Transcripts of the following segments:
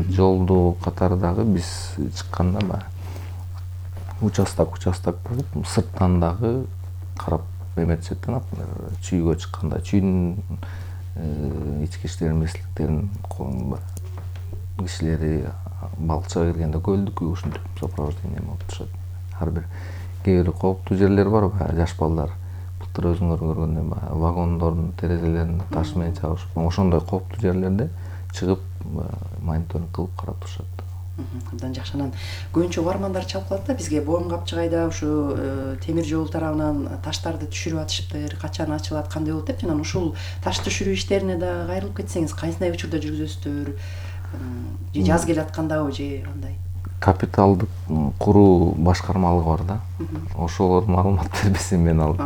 жолду катардагы биз чыкканда баягы участок болуп, сырттан дагы карап эметишет да, например, чүйгө чыкканда чүйдүн ички иштер министрликтеринин кишилери балыкчыга киргенде көлдүкү ушинтип сопровождение болуп турушат. Ар бир кээ бир кооптуу жерлер бар, баягы жаш балдар былтыр өзүңөр көргөндөй баягы вагондордун терезелерин таш менен чабышып, ошондой кооптуу жерлерде чыгып мониторинг кылып карап турушат. Абдан жакшы. Анан көбүнчө угармандар чалкалат да, бизге Боом Капчыгайда ушу темир жол тарабынан таштарды түшүрүп атышыптыр, качан ачылат, кандай болот деп. Анан ушул таш түшүрүү иштерине да кайрылып кетсеңиз, кайсындай учурда жүргүзөсүздөр? Же жаз келе аткандабы, же кандай? Капиталдык куруу башкармалыгы бар да. Ошолор маалымат бербесе мен ал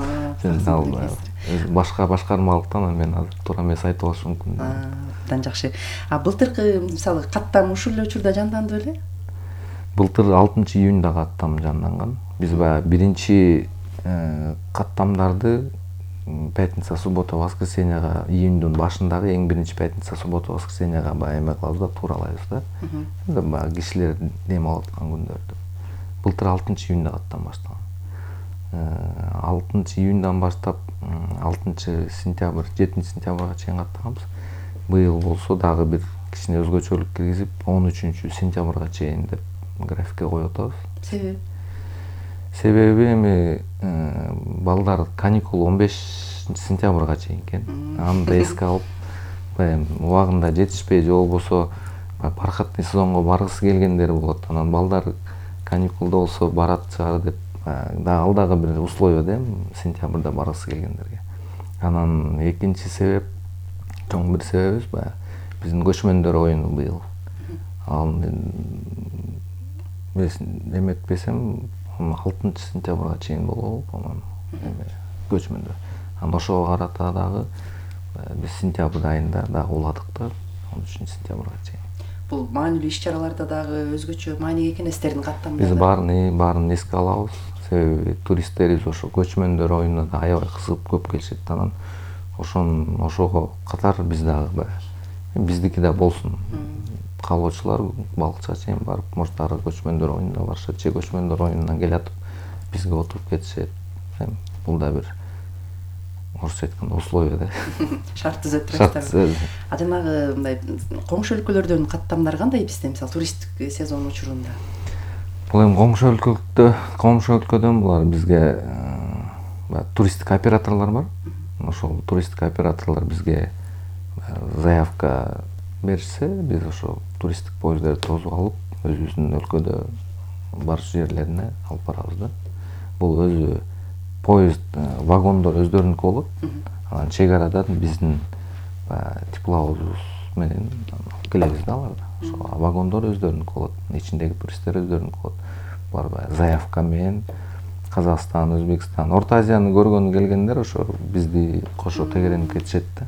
башка башкармалыктан мен азыр туура эмес айтып алышым мүмкүн. Абдан жакшы. Былтыркы мисалы каттам ушул эле учурда жанданды беле? Былтыр 6-июнда каттам жанданган. Биз баягы биринчи каттамдарды пятница, суббота, воскресеньяга, июндун башындагы эң биринчи пятница, суббота, воскресеньяга баягы эме кылабыз да, тууралайбыз да. Баягы кишилер дем алып аткан күндөрдү. Былтыр 6-июнда каттам баштаган. 6-июндан баштап 6-сентябрь, 7-сентябрга чейин каттаганбыз. Быйыл болсо дагы бир кичине өзгөчөлүк киргизип 13-сентябрга чейин деп графикке коюп атабыз. Себеби эми балдар каникул 15-сентябрга чейин экен. Аны да эске алып, убагында жетишпей же болбосо бархатный сезонго баргысы келгендер болот. Анан балдар каникулда болсо барат чыгар деп, ал дагы бир условие да, сентябрда баргысы келгендерге. Анан экинчи себеп, чоң бир себебибиз баягы биздин көчмөндөр оюну быйыл. Ал эметпесем 6-сентябрга чейин болобу, по-моему, көчмөндөр. Анан ошого карата дагы биз сентябрь айында дагы уладык да, 13-сентябрга чейин. Бул маанилүү иш-чараларда дагы өзгөчө мааниге экен эстерин каттамда. Биз баарын эске алабыз. Себеби туристтерибиз ошо көчмөндөр оюнуна да аябай кызыгып көп келишет. Анан ошого катар биз дагы биздики да болсун. Каалоочулар балыкчыга чейин барып, может ары көчмөндөр оюнуна барышат, же көчмөндөр оюнунан келе атып бизге отуруп кетишет. Бул да бир орусча айтканда условие да. Шарт түзөп турасыздар. Жанагы мындай коңшу өлкөлөрдөн каттамдар кандай бизде, мисалы туристтик сезон учурунда? Бул эми коңшу өлкөдөн булар бизге туристтик операторлор бар. Ошол туристтик операторлор бизге заявка беришсе, биз ошо туристтик поездерди тосуп алып, өзүбүздүн өлкөдө барыш жерлерине алып барабыз да. Бул өзү поезд, вагондор өздөрүнүкү болот. Анан чек арадан биздин тепловозубуз менен келебиз да аларда. Ошо вагондор өздөрүнүкү болот, ичиндеги туристтер өздөрүнүкү болот. Булар баягы заявка менен Казакстан, Өзбекстан, Орто Азияны көргөнү келгендер ошо бизди кошо тегеренип кетишет да.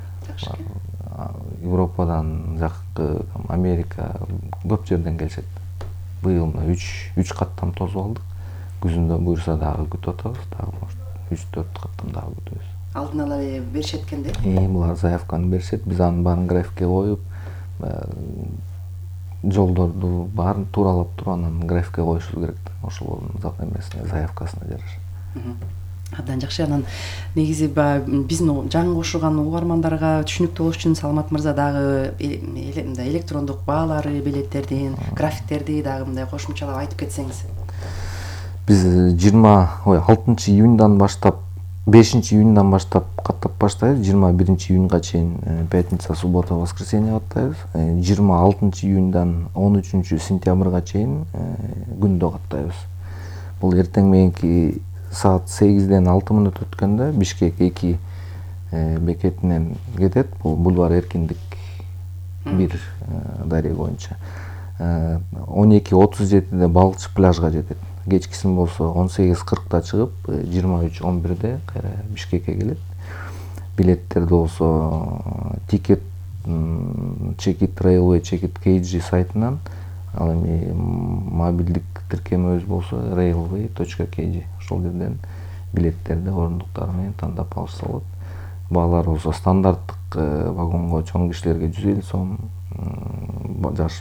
Европадан, жаккы Америка, көп жерден келишет. Быйыл 3 каттам тосуп алдык. Күзүндө буюрса дагы күтүп атабыз, дагы 3-4 каттам дагы күтөбүз. Алдын ала беришет экен да? Булар заявканы беришет, биз анын баарын графикке коюп, жолдорду баарын тууралап туруп анан графикке коюшубуз керек да. Ошолордун эмесине, заявкасына жараша. Абдан жакшы. Анан негизи биздин жаңы кошулган угармандарга түшүнүктүү болуш үчүн Саламат мырза дагы электрондук баалары, билеттердин, графиктерди дагы мындай кошумчалап айтып кетсеңиз. Биз 6-июндан баштап, 5-июндан баштап каттап баштайбыз. 21-июнга чейин пятница, суббота, воскресенье каттайбыз. 26-июндан 13-сентябрга чейин күндө каттайбыз. Бул эртең мененки саат 8-ден 6 мүнөт өткөндө Бишкек 2 бекетинен кетет. Бул бульвар Эркиндик 1 дарек боюнча. 12:37-де балыкчы пляжга жетет. Кечкисин болсо 18:40-да чыгып, 23:11-де кайра Бишкекке келет. Билеттерди болсо Ticket, Checkit Railway, Checkit KG сайтынан, ал эми мобилдик тиркемебиз болсо railway.kg, ошол жерден билеттерди орундуктары менен тандап алышса болот. Баалар болсо стандарттык вагонго чоң кишилерге 150 сом, жаш